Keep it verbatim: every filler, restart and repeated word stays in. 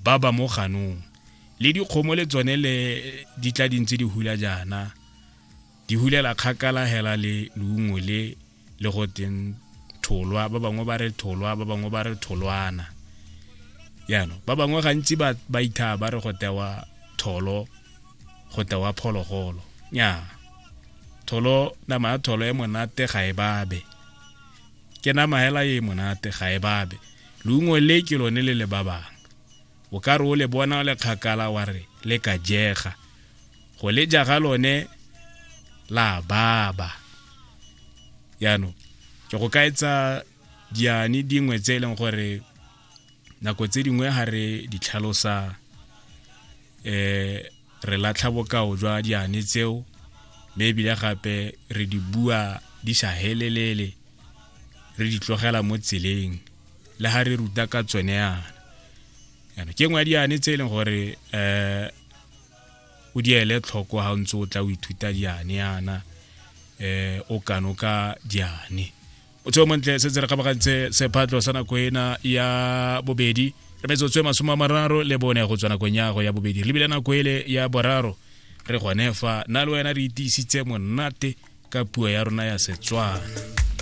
ba ba mo ganong le dikgomo le tsone le di tla dintse di hula jana di hulela kgakala hela le leungo le le go teng tholwa ba bangwe ba re tholwa ba bangwe ba re tholwana yano ba bangwe gantsi ba ba itha ba re go tewa tholo go tewa phologolo nya tholo nama ya tholo e monate ga e babe ke nama hela e monate ga e babe leungo le ke lone le le babang o ka re o le bona le kgakala wa re le ka jega go le jaga lone la baba yano ke go kaetsa diani dingwe tse leng gore nako tse dingwe ha re di tlhalosa eh re latlha bokao jwa diani tseo maybe le gape re di bua di sa helelele re di tlogela mo tseleng le ha re ruta ka tsone yana yana ke ngwa diani tse leng gore eh o diele tlhoko ha ntse o tla o ithuta diani yana eh o kanoka diani o tse montle se tsere ka bagantse se phatlo sa nako ena ya bobedi re metso tswe masoma mararo le bone go tswana go nyago ya bobedi le bile nako ele ya boraro re gone fa nna le wena re itisitse monate ka puo ya rona ya Setswana.